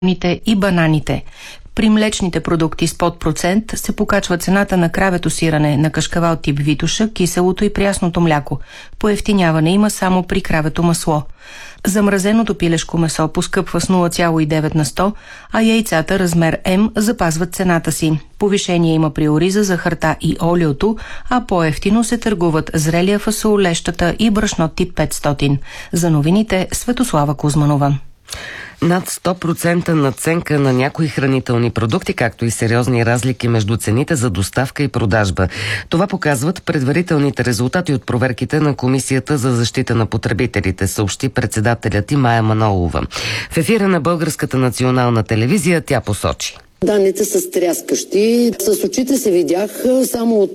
и бананите. При млечните продукти с под процент се покачва цената на кравето сирене, на кашкавал тип Витоша, киселото и прясното мляко. Поевтиняване има само при кравето масло. Замразеното пилешко месо поскъпва с 0,9 на 100, а яйцата размер М запазват цената си. Повишение има при ориза, захарта и олиото, а по-евтино се търгуват зрелия фасол, лещата и брашно тип 500. За новините Светослава Кузманова. Над 100% надценка на някои хранителни продукти, както и сериозни разлики между цените за доставка и продажба. Това показват предварителните резултати от проверките на Комисията за защита на потребителите, съобщи председателят и Мая Манолова. В ефира на Българската национална телевизия тя посочи: данните са стряскащи. С очите се видях само от